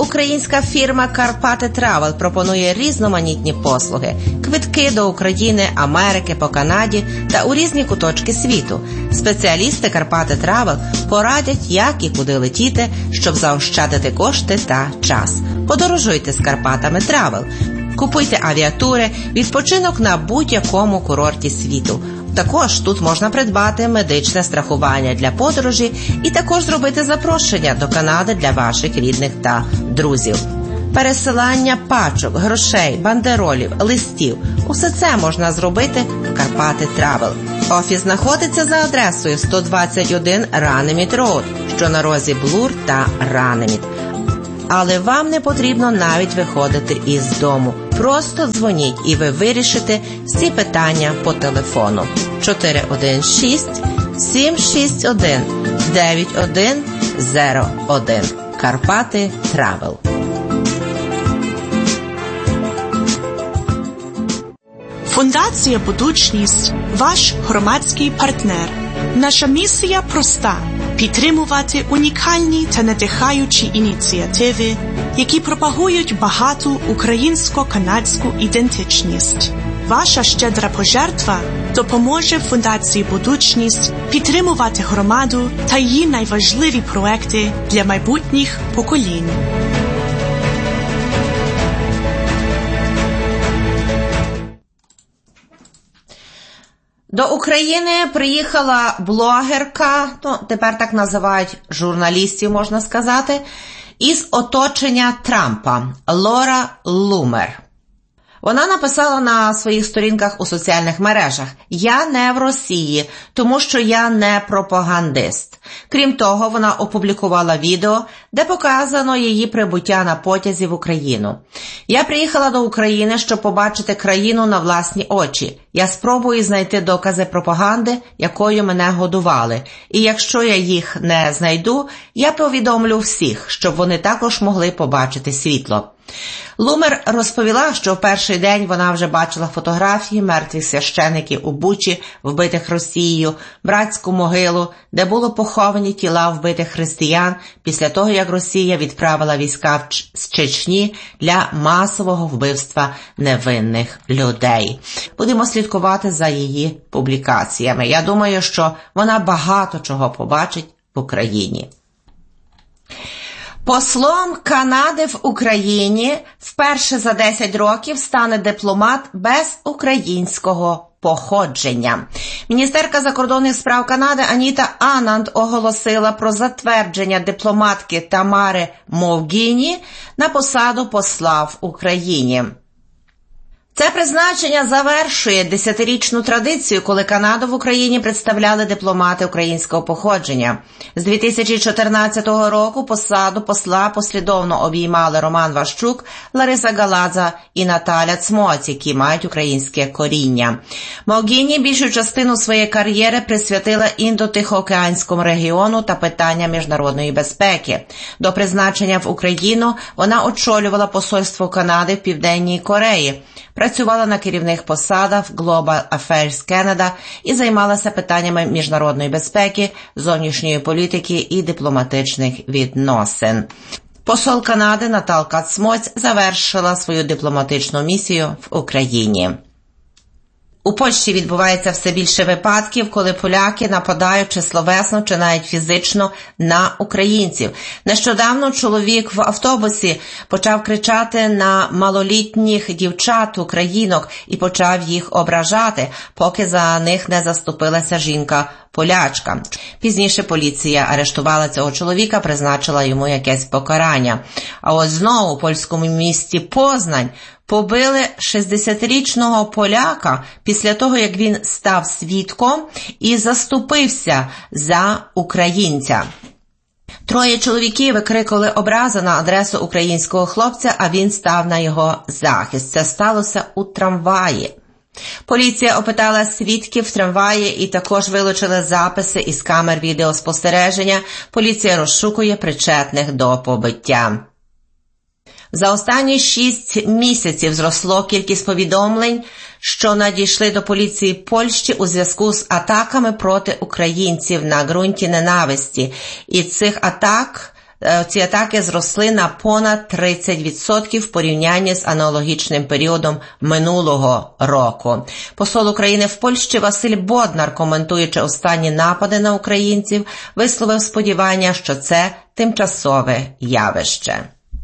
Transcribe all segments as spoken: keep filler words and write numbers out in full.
Українська фірма «Карпати Травел» пропонує різноманітні послуги, квитки до України, Америки, по Канаді та у різні куточки світу. Спеціалісти «Карпати Травел» порадять, як і куди летіти, щоб заощадити кошти та час. Подорожуйте з «Карпатами Травел». Купуйте авіатури, відпочинок на будь-якому курорті світу. Також тут можна придбати медичне страхування для подорожі і також зробити запрошення до Канади для ваших рідних та друзів. Пересилання пачок, грошей, бандеролів, листів – усе це можна зробити в «Карпати Травел». Офіс знаходиться за адресою сто двадцять один Ранеміт Роуд, що на розі Блур та Ранеміт. Але вам не потрібно навіть виходити із дому. Просто дзвоніть і ви вирішите всі питання по телефону. чотири один шість сім шість один дев'ять один зero один. Карпати Травел. Фундація «Будучність» – ваш громадський партнер. Наша місія проста – підтримувати унікальні та надихаючі ініціативи, які пропагують багату українсько-канадську ідентичність. Ваша щедра пожертва допоможе Фундації «Будучність» підтримувати громаду та її найважливі проекти для майбутніх поколінь. До України приїхала блогерка, ну, тепер так називають журналістів, можна сказати, із оточення Трампа, Лора Лумер. Вона написала на своїх сторінках у соціальних мережах: «Я не в Росії, тому що я не пропагандист». Крім того, вона опублікувала відео, де показано її прибуття на потязі в Україну. «Я приїхала до України, щоб побачити країну на власні очі. Я спробую знайти докази пропаганди, якою мене годували. І якщо я їх не знайду, я повідомлю всіх, щоб вони також могли побачити світло». Лумер розповіла, що в перший день вона вже бачила фотографії мертвих священиків у Бучі, вбитих Росією, братську могилу, де було поховані тіла вбитих християн після того, як Росія відправила війська з Чечні для масового вбивства невинних людей. Будемо слідкувати за її публікаціями. Я думаю, що вона багато чого побачить в Україні. Послом Канади в Україні вперше за десять років стане дипломат без українського походження. Міністерка закордонних справ Канади Аніта Ананд оголосила про затвердження дипломатки Тамари Мовгіні на посаду посла в Україні. Це призначення завершує десятирічну традицію, коли Канаду в Україні представляли дипломати українського походження. З дві тисячі чотирнадцятого року посаду посла послідовно обіймали Роман Ващук, Лариса Галадза і Наталя Цмоць, які мають українське коріння. Мовгіні більшу частину своєї кар'єри присвятила індо-тихоокеанському регіону та питання міжнародної безпеки. До призначення в Україну вона очолювала посольство Канади в Південній Кореї, працювала на керівних посадах в Global Affairs Canada і займалася питаннями міжнародної безпеки, зовнішньої політики і дипломатичних відносин. Посол Канади Наталка Цмоць завершила свою дипломатичну місію в Україні. У Польщі відбувається все більше випадків, коли поляки нападають чи словесно, чи навіть фізично на українців. Нещодавно чоловік в автобусі почав кричати на малолітніх дівчат-українок і почав їх ображати, поки за них не заступилася жінка-полячка. Пізніше поліція арештувала цього чоловіка, призначила йому якесь покарання. А ось знову у польському місті Познань побили шістдесятирічного поляка після того, як він став свідком і заступився за українця. Троє чоловіків викрикували образи на адресу українського хлопця, а він став на його захист. Це сталося у трамваї. Поліція опитала свідків в трамваї і також вилучили записи із камер відеоспостереження. Поліція розшукує причетних до побиття. За останні шість місяців зросло кількість повідомлень, що надійшли до поліції Польщі у зв'язку з атаками проти українців на ґрунті ненависті. І цих атак ці атаки зросли на понад тридцять відсотків в порівнянні з аналогічним періодом минулого року. Посол України в Польщі Василь Боднар, коментуючи останні напади на українців, висловив сподівання, що це тимчасове явище.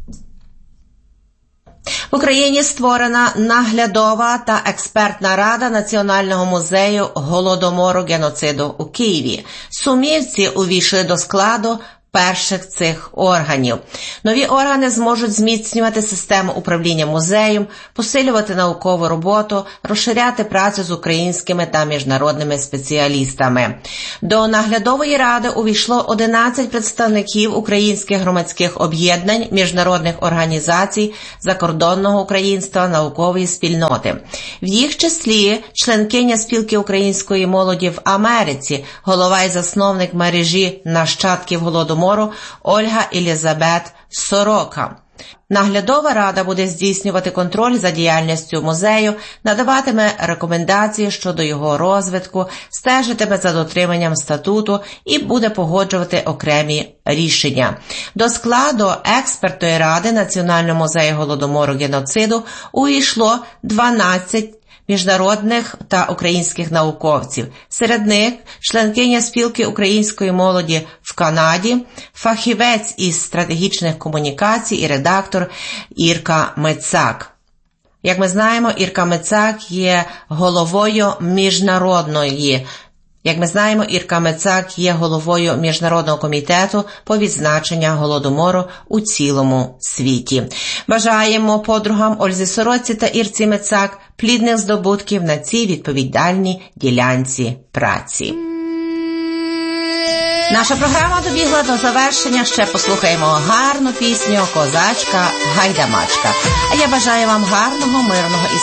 В Україні створена наглядова та експертна рада Національного музею Голодомору геноциду у Києві. Сумівці увійшли до складу перших цих органів. Нові органи зможуть зміцнювати систему управління музеєм, посилювати наукову роботу, розширяти працю з українськими та міжнародними спеціалістами. До наглядової ради увійшло одинадцять представників українських громадських об'єднань, міжнародних організацій, закордонного українства, наукової спільноти. В їх числі членкиня спілки української молоді в Америці, голова і засновник мережі нащадків Голодомору Ольга Елізабет Сорока. Наглядова рада буде здійснювати контроль за діяльністю музею, надаватиме рекомендації щодо його розвитку, стежитиме за дотриманням статуту і буде погоджувати окремі рішення. До складу експертної ради Національного музею Голодомору геноциду увійшло дванадцять міжнародних та українських науковців. Серед них членкиня спілки української молоді в Канаді, фахівець із стратегічних комунікацій і редактор Ірка Мицак. Як ми знаємо, Ірка Мицак є головою міжнародної Як ми знаємо, Ірка Мицак є головою Міжнародного комітету по відзначенню Голодомору у цілому світі. Бажаємо подругам Ользі Сороці та Ірці Мицак плідних здобутків на цій відповідальній ділянці праці. Наша програма добігла до завершення. Ще послухаємо гарну пісню «Козачка, гайдамачка». А я бажаю вам гарного, мирного і